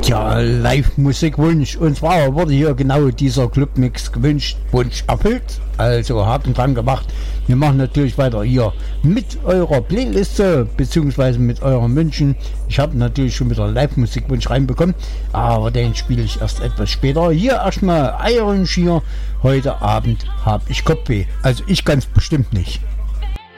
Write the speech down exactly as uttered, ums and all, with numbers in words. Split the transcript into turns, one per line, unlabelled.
Tja, Live-Musikwunsch. Und zwar wurde hier genau dieser Clubmix gewünscht, Wunsch erfüllt. Also Haken dran gemacht. Wir machen natürlich weiter hier mit eurer Playliste, beziehungsweise mit euren Wünschen. Ich habe natürlich schon wieder Live-Musikwunsch reinbekommen, aber den spiele ich erst etwas später. Hier erstmal Iron Shear. Heute Abend habe ich Kopfweh. Also ich ganz bestimmt nicht.